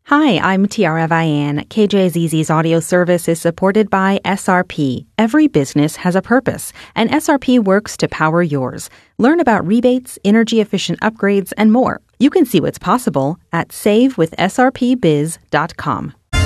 Hi, I'm Tiara Vian. KJZZ's audio service is supported by SRP. Every business has a purpose, and SRP works to power yours. Learn about rebates, energy-efficient upgrades, and more. You can see what's possible at savewithsrpbiz.com.